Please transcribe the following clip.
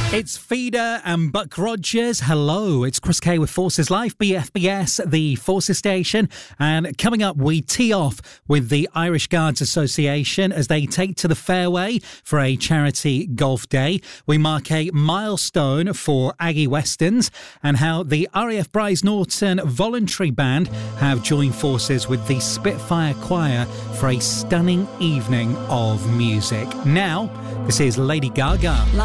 It's Feeder and Buck Rogers. Hello, it's Chris Kay with Forces Life, BFBS, the Forces station. And coming up, we tee off with the Irish Guards Association as they take to the fairway for a charity golf day. We mark a milestone for Aggie Westerns and how the RAF Brize Norton Voluntary Band have joined forces with the Spitfire Choir for a stunning evening of music. Now, this is Lady Gaga.